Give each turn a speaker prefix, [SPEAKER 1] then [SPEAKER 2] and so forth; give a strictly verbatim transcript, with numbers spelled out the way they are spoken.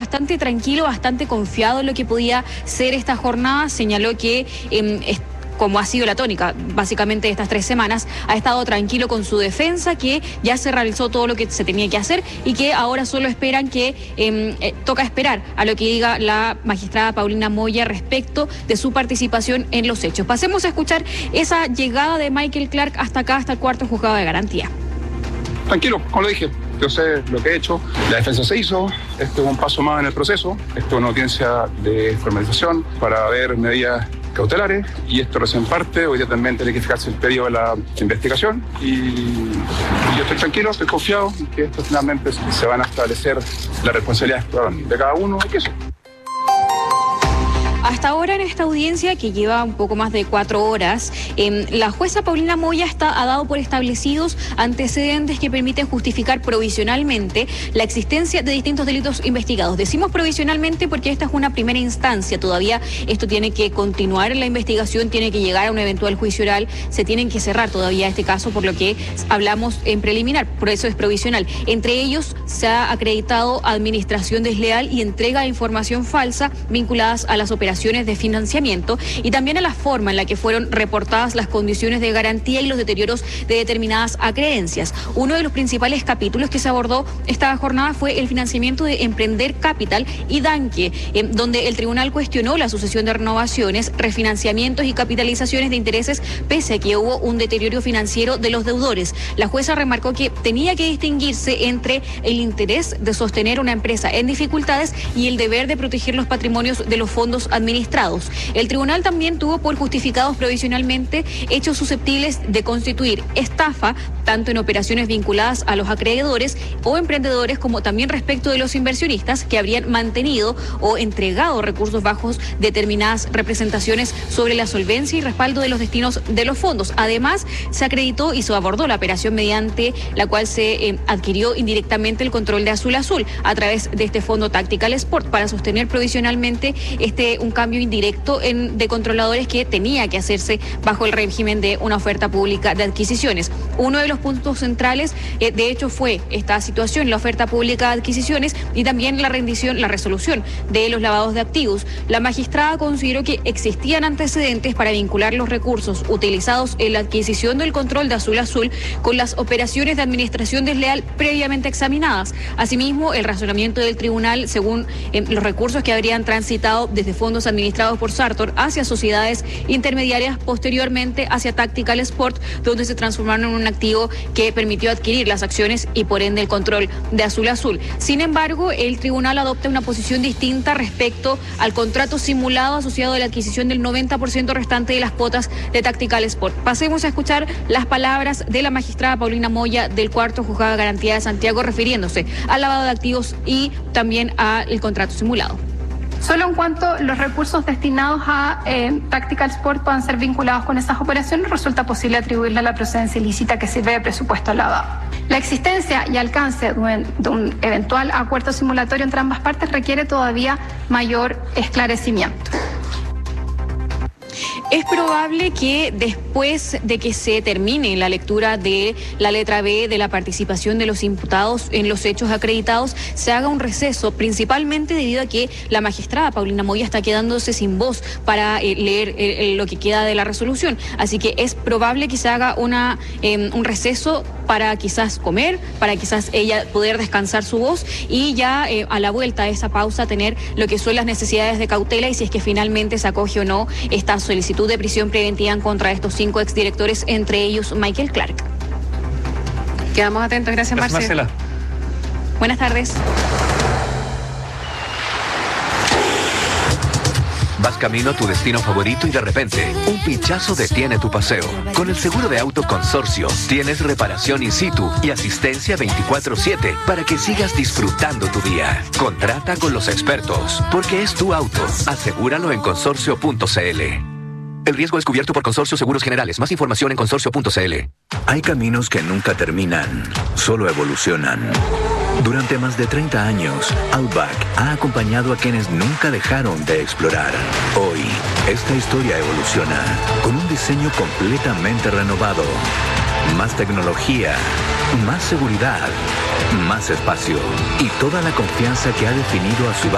[SPEAKER 1] bastante tranquilo, bastante confiado en lo que podía ser esta jornada. Señaló que eh, como ha sido la tónica básicamente de estas tres semanas, ha estado tranquilo con su defensa, que ya se realizó todo lo que se tenía que hacer y que ahora solo esperan que eh, eh, toca esperar a lo que diga la magistrada Paulina Moya respecto de su participación en los hechos. Pasemos a escuchar esa llegada de Michael Clark hasta acá, hasta el cuarto juzgado de garantía.
[SPEAKER 2] Tranquilo, como le dije, yo sé lo que he hecho, la defensa se hizo, esto es un paso más en el proceso, esto es una audiencia de formalización para ver medidas cautelares y esto recién parte. Hoy día también tiene que fijarse el pedido de la investigación y, y yo estoy tranquilo, estoy confiado en que esto finalmente se van a establecer las responsabilidades de cada uno y que eso.
[SPEAKER 1] Hasta ahora en esta audiencia, que lleva un poco más de cuatro horas, eh, la jueza Paulina Moya está, ha dado por establecidos antecedentes que permiten justificar provisionalmente la existencia de distintos delitos investigados. Decimos provisionalmente porque esta es una primera instancia, todavía esto tiene que continuar en la investigación, tiene que llegar a un eventual juicio oral, se tienen que cerrar todavía este caso, por lo que hablamos en preliminar, por eso es provisional. Entre ellos se ha acreditado administración desleal y entrega de información falsa vinculadas a las operaciones de financiamiento y también a la forma en la que fueron reportadas las condiciones de garantía y los deterioros de determinadas acreencias. Uno de los principales capítulos que se abordó esta jornada fue el financiamiento de Emprender Capital y Danke, eh, donde el tribunal cuestionó la sucesión de renovaciones, refinanciamientos y capitalizaciones de intereses pese a que hubo un deterioro financiero de los deudores. La jueza remarcó que tenía que distinguirse entre el interés de sostener una empresa en dificultades y el deber de proteger los patrimonios de los fondos administrados. administrados. El tribunal también tuvo por justificados provisionalmente hechos susceptibles de constituir estafa, tanto en operaciones vinculadas a los acreedores o emprendedores, como también respecto de los inversionistas que habrían mantenido o entregado recursos bajos determinadas representaciones sobre la solvencia y respaldo de los destinos de los fondos. Además, se acreditó y se abordó la operación mediante la cual se eh, adquirió indirectamente el control de Azul Azul a través de este fondo Tactical Sport para sostener provisionalmente este un cambio indirecto en, de controladores que tenía que hacerse bajo el régimen de una oferta pública de adquisiciones. Uno de los puntos centrales, eh, de hecho, fue esta situación, la oferta pública de adquisiciones y también la rendición, la resolución de los lavados de activos. La magistrada consideró que existían antecedentes para vincular los recursos utilizados en la adquisición del control de Azul Azul con las operaciones de administración desleal previamente examinadas. Asimismo, el razonamiento del tribunal, según eh, los recursos que habrían transitado desde fondos administrados por Sartor hacia sociedades intermediarias, posteriormente hacia Tactical Sport, donde se transformaron en un activo que permitió adquirir las acciones y por ende el control de Azul Azul. Sin embargo, el tribunal adopta una posición distinta respecto al contrato simulado asociado a la adquisición del noventa por ciento restante de las cuotas de Tactical Sport. Pasemos a escuchar las palabras de la magistrada Paulina Moya del cuarto juzgado de garantía de Santiago, refiriéndose al lavado de activos y también al contrato simulado.
[SPEAKER 3] Solo en cuanto los recursos destinados a eh, Tactical Sport puedan ser vinculados con esas operaciones, resulta posible atribuirle a la procedencia ilícita que sirve de presupuesto al lavado. La existencia y alcance de un, de un eventual acuerdo simulatorio entre ambas partes requiere todavía mayor esclarecimiento.
[SPEAKER 1] Es probable que después de que se termine la lectura de la letra B de la participación de los imputados en los hechos acreditados, se haga un receso, principalmente debido a que la magistrada Paulina Moya está quedándose sin voz para eh, leer eh, lo que queda de la resolución. Así que es probable que se haga una, eh, un receso para quizás comer, para quizás ella poder descansar su voz y ya eh, a la vuelta de esa pausa tener lo que son las necesidades de cautela y si es que finalmente se acoge o no esta solicitud de prisión preventiva en contra de estos cinco exdirectores, entre ellos Michael Clark.
[SPEAKER 4] Quedamos atentos. Gracias,
[SPEAKER 5] Gracias
[SPEAKER 4] Marcela.
[SPEAKER 5] Marcela.
[SPEAKER 1] Buenas tardes.
[SPEAKER 6] Vas camino a tu destino favorito y de repente, un pinchazo detiene tu paseo. Con el seguro de auto Consorcio, tienes reparación in situ y asistencia veinticuatro siete para que sigas disfrutando tu día. Contrata con los expertos, porque es tu auto. Asegúralo en consorcio punto c l. El riesgo es cubierto por Consorcio Seguros Generales. Más información en consorcio punto c l.
[SPEAKER 7] Hay caminos que nunca terminan, solo evolucionan. Durante más de treinta años, Outback ha acompañado a quienes nunca dejaron de explorar. Hoy, esta historia evoluciona con un diseño completamente renovado. Más tecnología, más seguridad, más espacio y toda la confianza que ha definido a su